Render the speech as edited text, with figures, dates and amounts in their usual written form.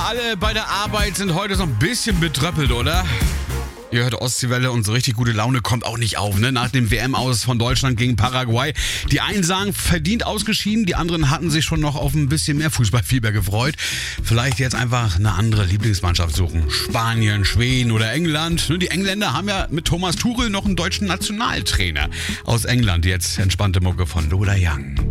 Alle bei der Arbeit sind heute so ein bisschen betröppelt, oder? Ihr hört Ostseewelle und so richtig gute Laune kommt auch nicht auf, ne? Nach dem WM-Aus von Deutschland gegen Paraguay. Die einen sagen, verdient ausgeschieden, die anderen hatten sich schon noch auf ein bisschen mehr Fußballfieber gefreut. Vielleicht jetzt einfach eine andere Lieblingsmannschaft suchen. Spanien, Schweden oder England. Die Engländer haben ja mit Thomas Tuchel noch einen deutschen Nationaltrainer. Aus England jetzt entspannte Mucke von Lola Young.